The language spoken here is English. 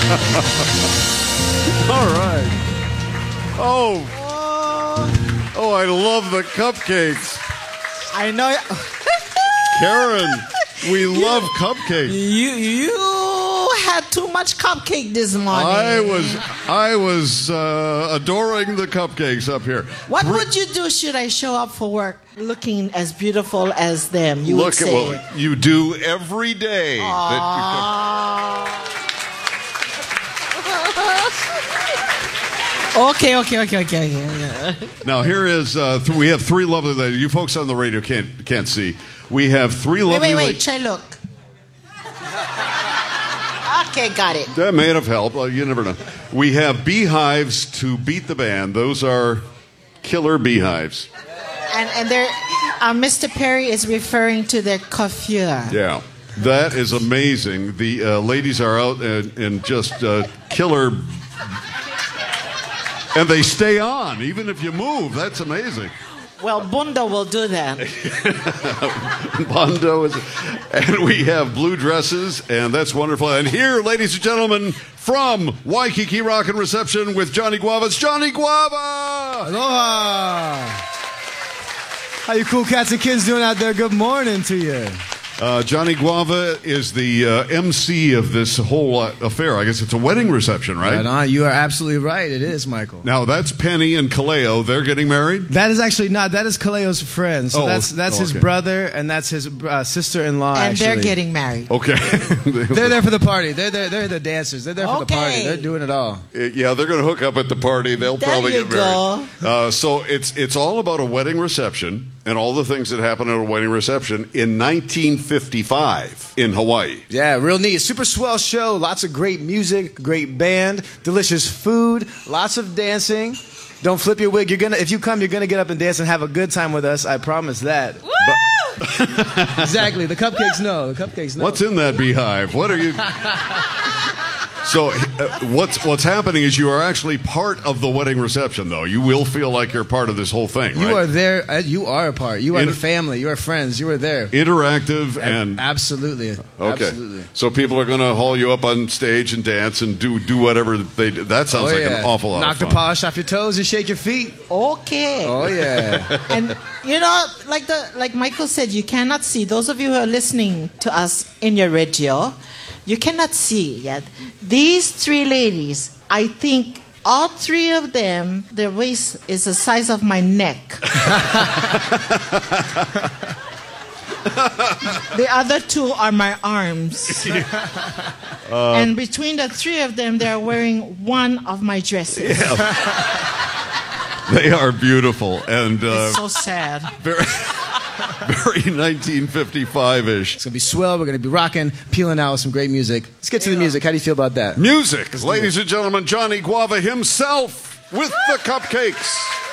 All right. Oh, I love the cupcakes. I know. Karen, we love cupcakes. You had too much cupcake this morning. I was adoring the cupcakes up here. What would you do should I show up for work looking as beautiful as them? You would Look say. at what you do every day. Okay. Now here is we have three lovely ladies. You folks on the radio can't see. We have three lovely Wait. Try look. Okay, got it. That may have helped. You never know. We have beehives to beat the band. Those are killer beehives. And they're, Mr. Perry is referring to their coiffure. Yeah, that is amazing. The ladies are out and just killer. And they stay on, even if you move. That's amazing. Well, Bondo will do that. Bondo is... And we have blue dresses, and that's wonderful. And here, ladies and gentlemen, from Waikiki Rock and Reception with Johnny Guava, it's Johnny Guava! Aloha! How you cool cats and kids doing out there? Good morning to you. Johnny Guava is the MC of this whole affair. I guess it's a wedding reception, right? Right on. You are absolutely right. It is, Michael. Now, that's Penny and Kaleo. They're getting married? That is actually not. That is Kaleo's friend. So that's his okay. brother, and that's his sister-in-law, And actually. they're getting married. Okay. They're there for the party. They're the dancers. They're there for the party. They're doing it all. Yeah, they're going to hook up at the party. They'll probably get married. So it's all about a wedding reception and all the things that happen at a wedding reception in 1955 in Hawaii. Yeah, real neat. Super swell show. Lots of great music, great band, delicious food, lots of dancing. Don't flip your wig. If you come, you're gonna get up and dance and have a good time with us. I promise that. Exactly. The cupcakes know. The cupcakes know. What's in that beehive? What are you? So what's happening is you are actually part of the wedding reception, though. You will feel like you're part of this whole thing, right? You are there. You are a part. You are the family. You are friends. You are there. Interactive and... Absolutely. Okay. Absolutely. So people are going to haul you up on stage and dance and do whatever they do. That sounds like an awful lot Knock of fun. the polish off your toes and shake your feet. Okay. Oh, yeah. And, you know, like Michael said, you cannot see. Those of you who are listening to us in your radio... You cannot see yet. These three ladies, I think all three of them, their waist is the size of my neck. The other two are my arms. And between the three of them, they're wearing one of my dresses. Yeah. They are beautiful. And it's so sad. Very 1955-ish. It's going to be swell. We're going to be rocking, peeling out with some great music. Let's get to the music. How do you feel about that? Music. Ladies and gentlemen, Johnny Guava himself with the cupcakes.